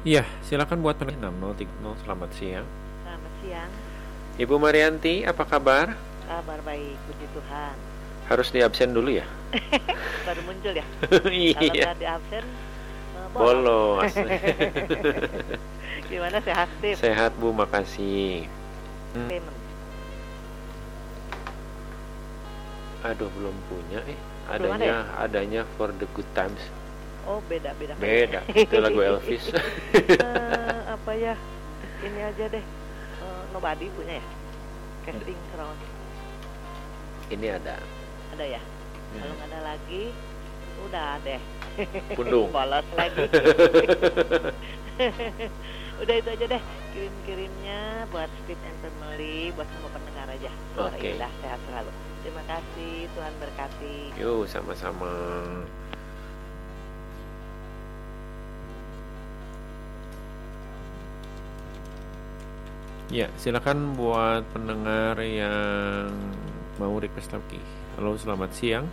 Iya, silakan buat penanya 6030. Selamat siang. Selamat siang. Ibu Marianti, apa kabar? Kabar baik, puji Tuhan. Harus di absen dulu ya? Baru muncul ya? Kalau Iya. nggak di absen, Bolos. Gimana, sehat Steve? Sehat Bu, makasih. Payment. Aduh, belum punya. Belum ada ya? Adanya For the Good Times. Oh, beda. Beda. Itu lagu Elvis. Apa ya? Ini aja deh. Nobody punya ya? Casting Crown. Ini ada. Ada ya? Kalau nggak ada lagi, udah deh. Pundung. Bolos lagi. Udah itu aja deh. Kirim-kirimnya buat Steve and Family, buat semua pendengar aja. Oke. Indah, sehat selalu. Terima kasih, Tuhan berkati. Yuk, sama-sama. Ya, silakan buat pendengar yang mau request lagi. Halo, selamat siang.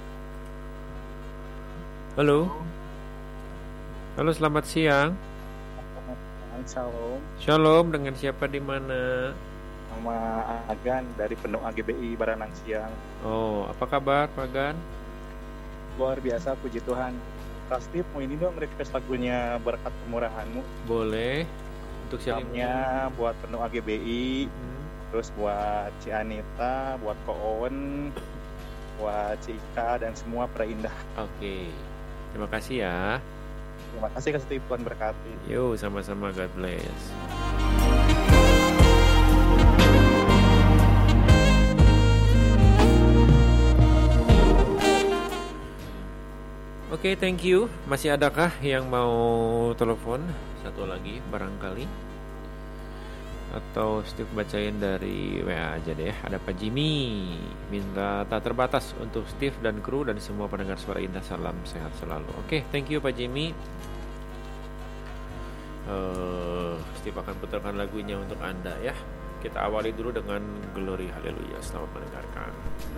Halo. Halo, selamat siang. Shalom, Shalom, dengan siapa di mana? sama Agan dari Penduk AGBI Baranang Siang. Oh, apa kabar, Pak Gan? Luar biasa, puji Tuhan. Kak Steve, mau ini dong request lagunya Berkat Kemurahan-Mu. Boleh. Untuk siapa? Salamnya buat Penduk AGBI, terus buat Ci Anita, buat Ko Owen, buat Ci Ika, dan semua perindah. Oke. Terima kasih ya. Terima kasih Kak Steve, Tuhan berkati. Yuk, sama-sama, God bless. Oke, thank you. Masih adakah yang mau telepon? Satu lagi barangkali. Atau Steve bacain dari WA aja deh. Ada Pak Jimmy, minta tak terbatas untuk Steve dan kru dan semua pendengar Suara Indah. Salam sehat selalu. Oke, thank you Pak Jimmy. Steve akan putarkan lagunya untuk Anda ya. Kita awali dulu dengan Glory Haleluya. Selamat mendengarkan.